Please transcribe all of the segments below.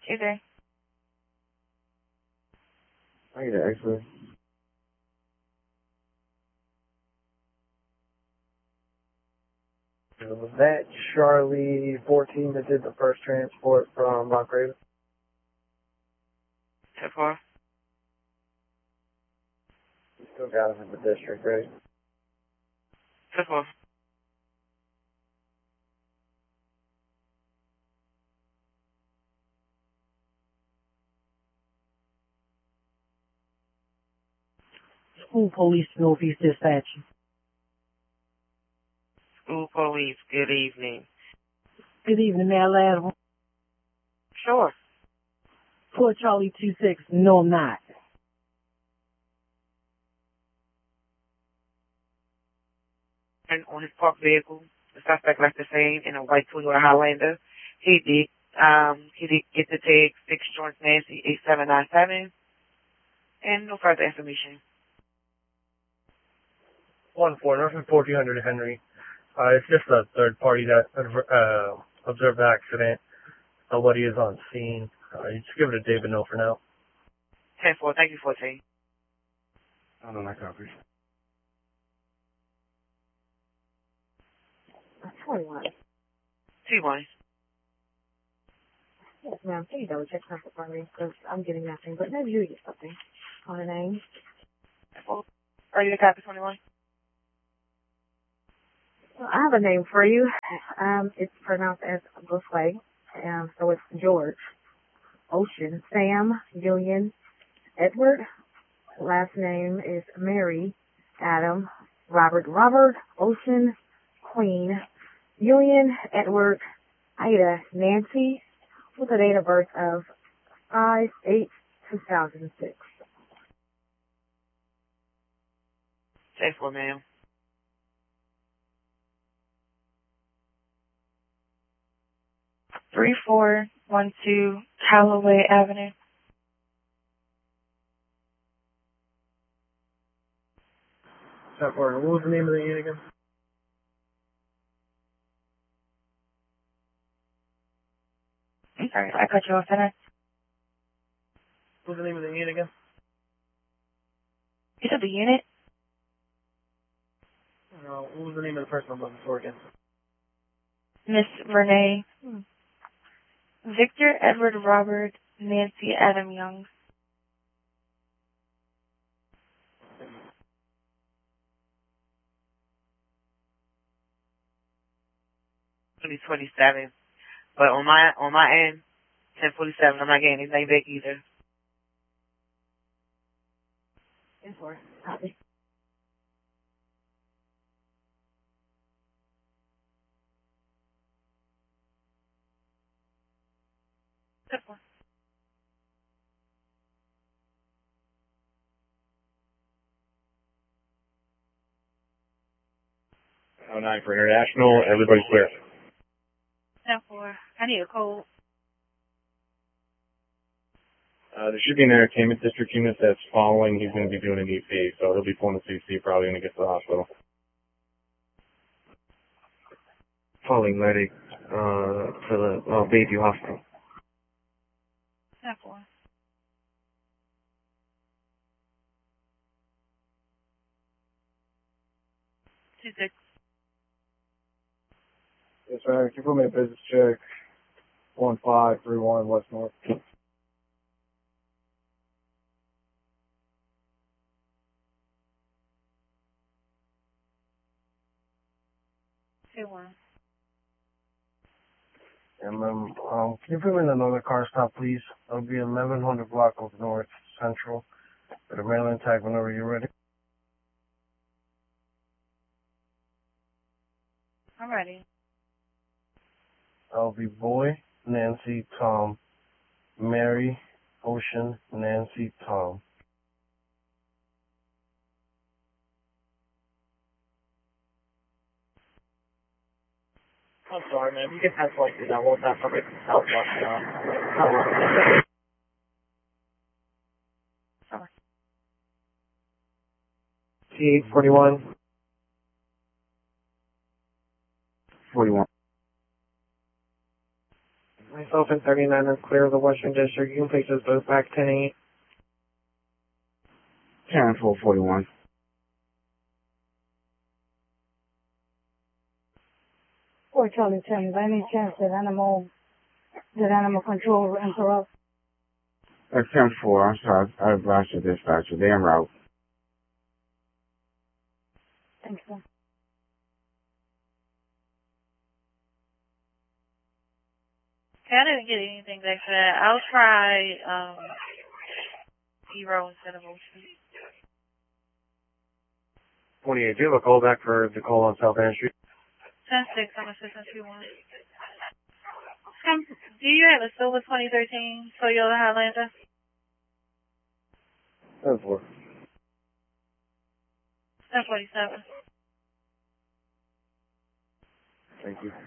Hey there. I get an X-ray. Was that Charlie 14 that did the first transport from Rock Raven? 10-4. You still got him in the district, right? 10-4. School Police Northeast Dispatch. School police, good evening. Good evening, may I lad? Sure. Fort Charlie 26. No, I'm not. And on his parked vehicle, the suspect left the same in a white Toyota Highlander. He did get to take 6 Joints Nancy 8797. And no further information. 1-4, Northern 1400 Henry. It's just a third party that observed the accident. Nobody is on scene. You just give it a David no for now. 10-4, thank you, 14. I don't know, I copy. 21. T1. Yes, ma'am. Can you double check something for me? Because I'm getting nothing. But maybe you get something on the name. Are you the copy 21? Well, I have a name for you. It's pronounced as Gosway. So it's George, Ocean, Sam, Julian, Edward. Last name is Mary, Adam, Robert, Ocean, Queen, Julian, Edward, Ida, Nancy, with a date of birth of 5/8/2006. 10-4, ma'am. Three, 412 Callaway Avenue. What was the name of the unit again? I'm sorry, I cut you off, didn't I? What was the name of the unit again? You said the unit? No, what was the name of the person I'm looking for again? Miss Renee. Victor Edward Robert Nancy Adam Young. Maybe 27. But on my end, 1047. I'm not getting anything big either. 10-4. Copy. Oh, 9 for international. Everybody's clear. 10-4. I need a code. There should be an entertainment district unit that's following. He's going to be doing an EP, so he'll be pulling the CC probably when he gets to the hospital. Calling medic for the Bayview Hospital. 10-4. 26. Yes, sir. Can you put me a business check? 1531 West North. 2-1. And then, can you put me in another car stop, please? It'll be 1100 block of North Central. With a Maryland tag whenever you're ready. I'm ready. I'll be Boy, Nancy, Tom, Mary, Ocean, Nancy, Tom. I'm sorry, man. You can have like that. Won't that for help? Sorry. T841. 41. Myself and 39 are clear of the Western District. You can place us both back 10-8. 10-4-41. Or Charlie 10, by any chance did animal control interrupt? 10-4, I'm sorry, I advised the dispatcher. They're en route. Thanks, sir. Okay, I didn't get anything back for that. I'll try 0 instead of 0. 28, do you have a call back for the call on South Ann Street? 10-6, I'm assistant 2-1. Do you have a silver 2013 Toyota Highlander? 10-4. 10-47. Thank you.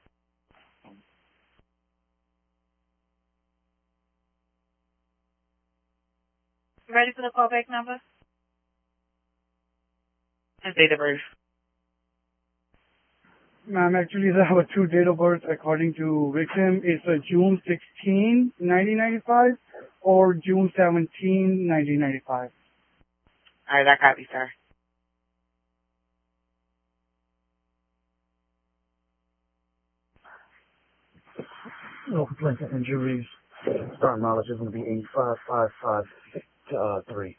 Ready for the callback number? And date of birth. Ma'am, actually, I have a true date of birth according to victim. It's June 16, 1995 or June 17, 1995. Alright, I copy, sir. No complaints and injuries. Starting mileage is going to be 85,553.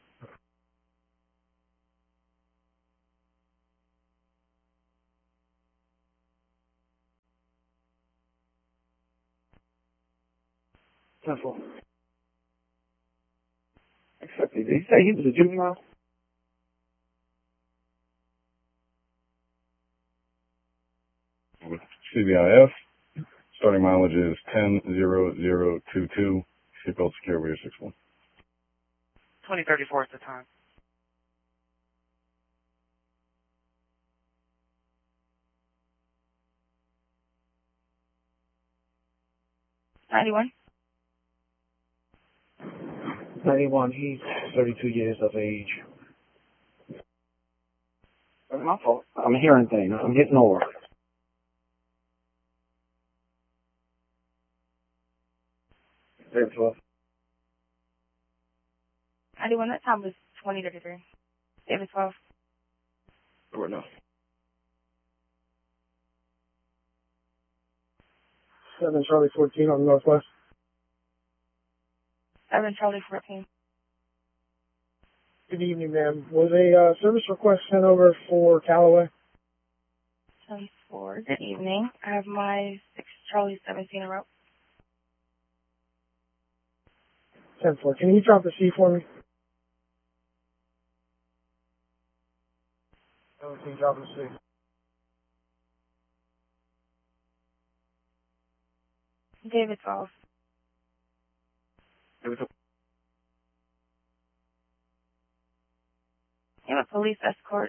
Simple. Accepted. Did he say he was a juvenile? CVIF. Starting mileage is 10,022. Seatbelt secure rear 61. 2034 at the time. $91. 91. He's 32 years of age. That's my fault. I'm hearing things. I'm getting old. David 12. 91, that time was 20:33. David 12. Or no. 7 Charlie 14 on the Northwest. 7 Charlie 14. Good evening, ma'am. Was a service request sent over for Callaway? 10-4. Good evening. I have my 6 Charlie 17 in a row. 10-4. Can you drop the C for me? 17, drop the C. David 12. David 12. I'm a police escort,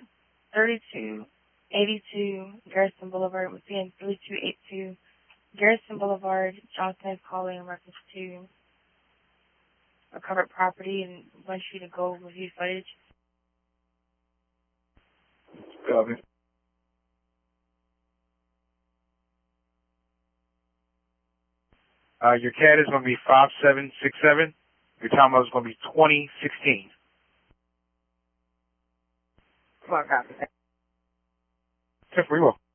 3282 Garrison Boulevard. We're seeing 3282 Garrison Boulevard. Johnson is calling in reference to recovered property and wants you to go review footage. Copy. Your CAD is going to be 5767. Your time is going to be 2016. Come on, copy. 10-4, you will.